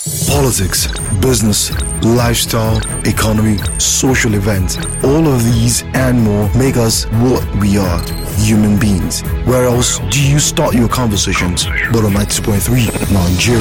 Politics, business, lifestyle, economy, social events, all of these and more make us what we are, human beings. Where else do you start your conversations but on 92.3 Nigeria?